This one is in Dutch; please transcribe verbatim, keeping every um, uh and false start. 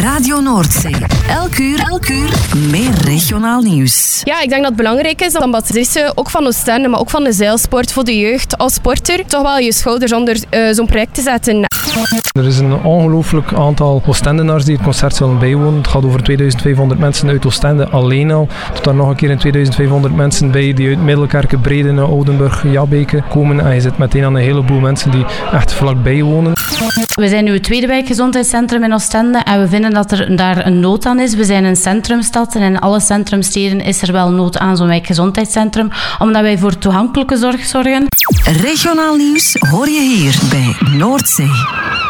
Radio Noordzee. Elk uur, elk uur meer regionaal nieuws. Ja, ik denk dat het belangrijk is dat ambassadrice ook van Oostende, maar ook van de zeilsport voor de jeugd als sporter toch wel je schouders onder uh, zo'n project te zetten. Er is een ongelooflijk aantal Oostendenaars die het concert zullen bijwonen. Het gaat over tweeduizend vijfhonderd mensen uit Oostende alleen al. Tot daar nog een keer in tweeduizend vijfhonderd mensen bij die uit Middelkerke, Bredene, Oudenburg, Jabbeke komen. En je zit meteen aan een heleboel mensen die echt vlakbij wonen. We zijn nu het tweede wijkgezondheidscentrum in Oostende en we vinden dat er daar een nood aan is. We zijn een centrumstad en in alle centrumsteden is er wel nood aan zo'n wijkgezondheidscentrum, omdat wij voor toegankelijke zorg zorgen. Regionaal nieuws hoor je hier bij Noordzee.